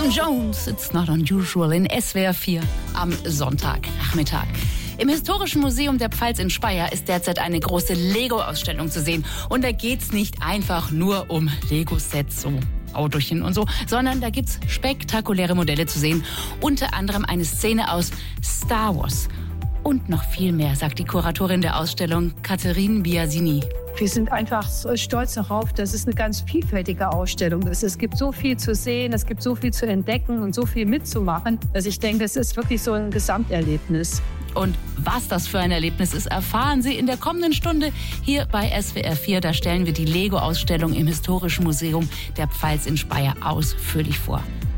Tom Jones, It's Not Unusual in SWR 4 am Sonntagnachmittag. Im Historischen Museum der Pfalz in Speyer ist derzeit eine große Lego-Ausstellung zu sehen. Und da geht's nicht einfach nur um Lego-Sets, so Autochen und so, sondern da gibt's spektakuläre Modelle zu sehen. Unter anderem eine Szene aus Star Wars. Und noch viel mehr, sagt die Kuratorin der Ausstellung, Catherine Biasini. Wir sind einfach stolz darauf, dass es eine ganz vielfältige Ausstellung ist. Es gibt so viel zu sehen, es gibt so viel zu entdecken und so viel mitzumachen, dass ich denke, es ist wirklich so ein Gesamterlebnis. Und was das für ein Erlebnis ist, erfahren Sie in der kommenden Stunde hier bei SWR 4. Da stellen wir die Lego-Ausstellung im Historischen Museum der Pfalz in Speyer ausführlich vor.